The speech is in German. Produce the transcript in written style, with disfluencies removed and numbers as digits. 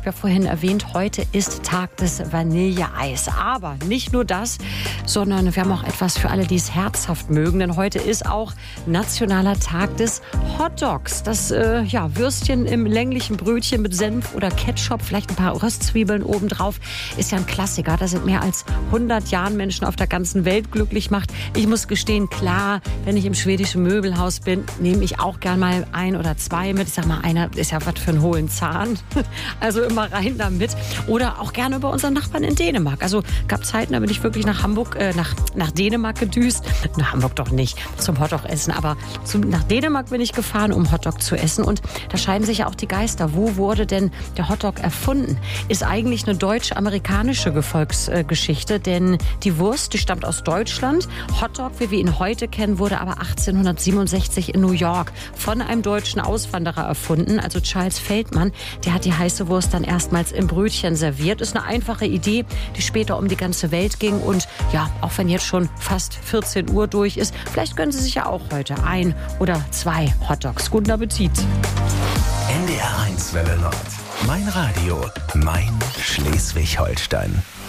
habe ja vorhin erwähnt, heute ist Tag des Vanilleeis. Aber nicht nur das, sondern wir haben auch etwas für alle, die es herzhaft mögen. Denn heute ist auch nationaler Tag des Hotdogs. Das Würstchen im länglichen Brötchen mit Senf oder Ketchup, vielleicht ein paar Röstzwiebeln obendrauf, ist ja ein Klassiker. Das sind mehr als 100 Jahren Menschen auf der ganzen Welt glücklich macht. Ich muss gestehen, klar, wenn ich im schwedischen Möbelhaus bin, nehme ich auch gern mal ein oder zwei mit. Ich sag mal, einer ist ja was für einen hohlen Zahn. Also immer rein damit. Oder auch gerne über unseren Nachbarn in Dänemark. Also gab Zeiten, da bin ich wirklich nach Hamburg, nach Dänemark gedüst. Nach Hamburg doch nicht, zum Hotdog essen. Aber nach Dänemark bin ich gefahren, um Hotdog zu essen. Und da scheiden sich ja auch die Geister. Wo wurde denn der Hotdog erfunden? Ist eigentlich eine deutsch-amerikanische Gefolgsgeschichte. Denn die Wurst, die stammt aus Deutschland. Hotdog, wie wir ihn heute kennen, wurde aber 1867 in New York von einem deutschen Auswanderer erfunden. Also Charles Feldman, der hat die heiße Wurst dann erstmals im Brötchen serviert. Ist eine einfache Idee, die später um die ganze Welt ging. Und ja, auch wenn jetzt schon fast 14 Uhr durch ist, vielleicht gönnen Sie sich ja auch heute ein oder zwei Hotdogs. Guten Appetit. NDR 1 Welle Nord. Mein Radio, mein Schleswig-Holstein.